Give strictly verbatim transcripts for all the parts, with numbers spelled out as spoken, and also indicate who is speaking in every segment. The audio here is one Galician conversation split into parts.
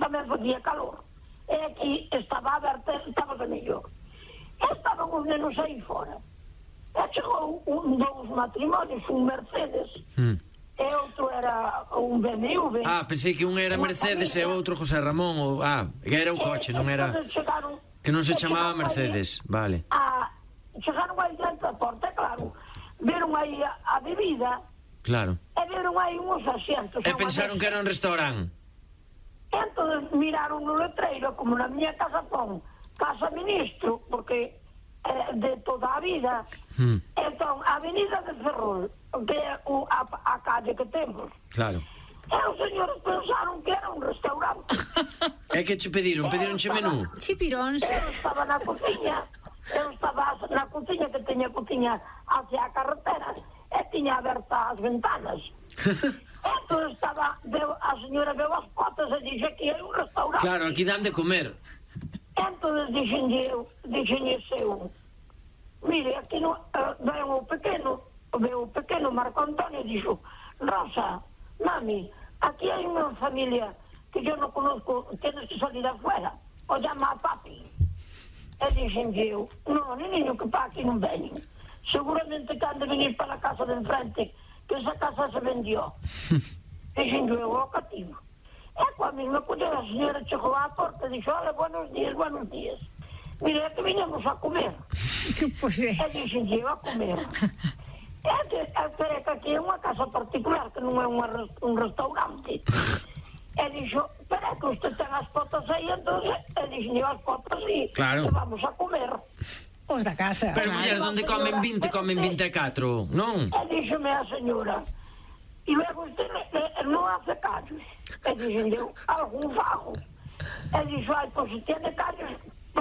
Speaker 1: tamén facía calor. E aquí estaba aberta, estaba de mellor. Estaban os nenos aí fora. E chegou un dous matrimonios, un Mercedes, mm. e outro era un B M W.
Speaker 2: Ah, pensei que un era Mercedes e outro José Ramón, ou... ah, era o coche, non era...
Speaker 1: Chegaron,
Speaker 2: que non se chamaba Mercedes, aí, vale.
Speaker 1: A, chegaron aí diante da porta, claro, viron aí a, a bebida,
Speaker 2: claro,
Speaker 1: e viron aí uns asientos.
Speaker 2: E pensaron que era un restaurante.
Speaker 1: Entón miraron no letreiro, como na miña casa pon Casa Ministro, porque eh, de toda a vida. Hmm. Entón, a Avenida de Ferrol, que é o, a, a calle que temos.
Speaker 2: Claro.
Speaker 1: E os señores pensaron que era un restaurante.
Speaker 2: E que che pediron? Pedironche menú?
Speaker 3: Chipiróns.
Speaker 1: Eu estaba na cociña, eu estaba na cociña, que teña cociña hacia a carretera, e tiña aberta as ventanas. Entón estaba, veo, a señora veo as fotos e dixe que é un restaurante.
Speaker 2: Claro, aquí dan de comer.
Speaker 1: Entón dixenlle eu, dixenlle eu, mire, aquí no, uh, veo o pequeno, veo o pequeno Marco Antonio, dixo, Rosa, mami, aquí hai unha familia que yo non conozco, tienes que salir afuera, o llama a papi. E dixenlle eu, non, niño, que pa aquí non veñen. Seguramente que han de venir para a casa de enfrente, que esa casa se vendió. Dixenlle eu ao cativo. E coa mesma colleu, a señora chegou á porta e dixo, hola, buenos días, buenos días. Mire, é que viñamos a comer.
Speaker 3: Pois é.
Speaker 1: E dixenlle eu a comer. É que, é que aquí é unha casa particular, que non é unha, un restaurante. E dixo, pero é que usted ten as fotos aí, entón, e dixenlle as fotos e
Speaker 2: claro,
Speaker 1: que vamos a comer.
Speaker 3: Os da casa.
Speaker 2: Pero, muller, onde comen vinte, comen vinte e catro, non?
Speaker 1: E díxome a señora, e logo usted non hace callos. E dixen eu, algún fago. E dixo, ai, pois se tiene callos,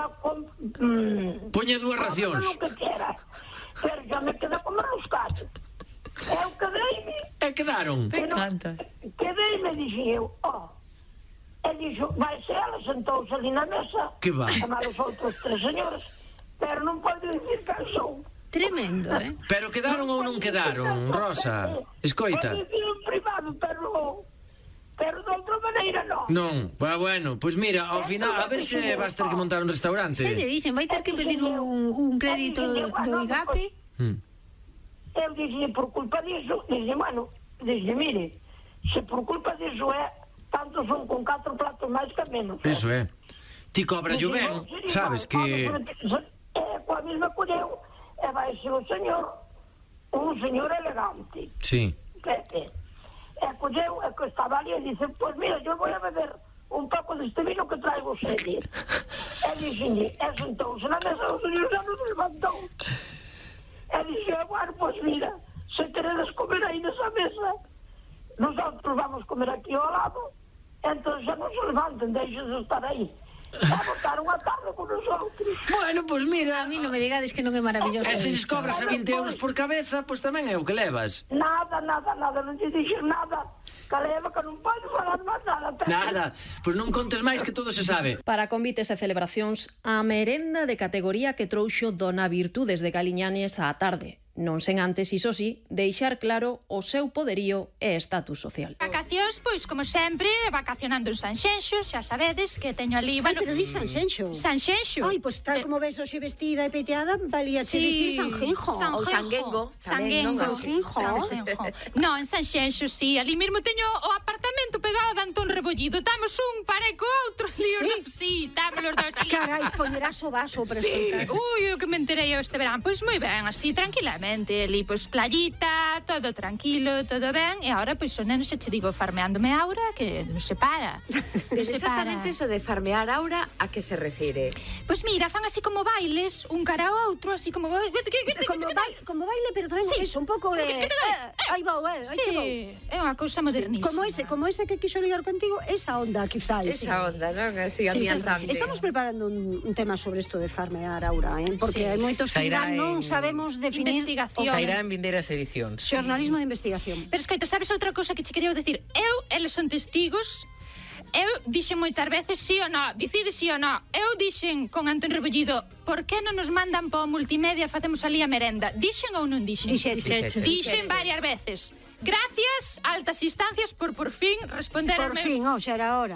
Speaker 2: poña dúas racións.
Speaker 1: Como que quera. Pero xa me queda comer os callos. Eu quedeime.
Speaker 2: E quedaron?
Speaker 1: Me encanta. Quedeime, dixen eu, ó. E dixo, vai ser, ela sentouse ali na mesa.
Speaker 2: Que va?
Speaker 1: E mal os outros tres señores. Pero non pode dicir que son.
Speaker 3: Tremendo, eh?
Speaker 2: Pero quedaron ou non quedaron, Rosa? Escoita.
Speaker 1: Pode dicir en privado, pero... pero de outra maneira non.
Speaker 2: Non, bah, bueno, pois pues mira, ao final, a ver se vas ter que montar un restaurante.
Speaker 3: Se lle dixen, vai ter que pedir un, un crédito do I G A P.
Speaker 1: Hmm. Eu dixen, por culpa disso, dixen, bueno, dixen, mire, se por culpa disso é, tanto son con catro platos máis que menos.
Speaker 2: Iso é. Ti cobra yo ben, sabes que...
Speaker 1: É, coa mesma colleu, e vai ser o señor, un señor elegante.
Speaker 2: Sí.
Speaker 1: Pepe. E colleu, e que estaba ali, e dice, pois pues mira, yo voy a beber un pouco deste vino que traigo sede. E dixenlle, e sentouse na mesa, o señor xa nos levantou. E dixe, bueno, pois pues mira, se queredes comer aí nesa mesa, nosotros vamos comer aquí ao lado, entón xa non se levanten, deixen de estar aí. E botaron a tarde con os outros.
Speaker 2: Bueno, pois pues mira,
Speaker 3: a mí non me digades que non é maravilloso.
Speaker 2: E se cobras a vinte euros por cabeza, pois pues tamén é o que levas.
Speaker 1: Nada, nada, nada, non te dixen nada. Que leva que non pode falar máis nada. Pero...
Speaker 2: Nada, pois pues non contes máis que todo se sabe.
Speaker 4: Para convites e celebracións, a merenda de categoría que trouxo Dona Virtudes de Galiñanes á tarde. Non sen antes, iso sí, deixar claro o seu poderío e estatus social.
Speaker 5: Vacacións, pois, como sempre, vacacionando en Sanxenxo, xa sabedes que teño ali...
Speaker 6: Bueno, ai, pero di Sanxenxo.
Speaker 5: Sanxenxo.
Speaker 6: Ai, pois tal como ves hoxe vestida e peiteada, valía che
Speaker 5: sí,
Speaker 6: dicir Sanjenjo.
Speaker 5: Sanjenjo.
Speaker 6: Ou Sanguengo.
Speaker 5: Sanguengo.
Speaker 6: Sanjenjo.
Speaker 5: Non, en Sanxenxo, sí. Ali mesmo teño o apartamento pegado de Antón Rebollido. Estamos un pareco outro ali. Sí, sí, estamos os dois ali.
Speaker 6: Carai, poñerás o vaso para
Speaker 5: sí.
Speaker 6: escoitar.
Speaker 5: Ui, o que me enterei este verán. Pois moi ben, así, tranquilamente. Ali, pois, playita, todo tranquilo, todo ben. E agora, pois, o neno xa che digo, farmeándome Aura, que non se para.
Speaker 7: Pero exactamente eso de farmear Aura, a que se refire?
Speaker 5: Pois mira, fan así como bailes, un cara ao outro, así como...
Speaker 6: Como, baile, como baile, pero tamén sí. Eso, un pouco de... Aí vou, eh, aí
Speaker 5: sí,
Speaker 6: vou.
Speaker 5: É unha cousa modernísima.
Speaker 6: Como ese, como ese que quixo ligar contigo, esa onda, quizás.
Speaker 7: Esa onda, non? Así,
Speaker 6: sí,
Speaker 7: amiazante.
Speaker 6: Estamos preparando un, un tema sobre isto de farmear Aura, eh? Porque sí. Hai moitos que non sabemos definir...
Speaker 5: Investigación.
Speaker 8: Sairá en vindeiras edicións.
Speaker 6: Xornalismo sí. De investigación.
Speaker 5: Pero escoita, sabes outra cousa que che quería decir? Eu, eles son testigos. Eu dixen moitas veces sí ou non, dicide sí ou non. Eu dixen con Antón Rebollido, por que non nos mandan para o multimedia, facemos ali a merenda? Dixen ou non dixen?
Speaker 6: Dixen,
Speaker 5: dixen, dixen varias veces. Gracias, altas instancias, por por fin responderme.
Speaker 6: Por fin, oh, xa era hora.